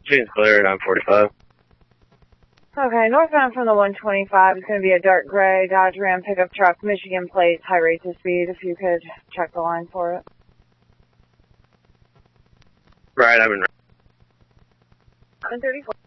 James Blair, 945. Okay, northbound from the 125 is going to be a dark gray Dodge Ram pickup truck, Michigan plates, high rates of speed, if you could check the line for it. Right, I'm in. 134.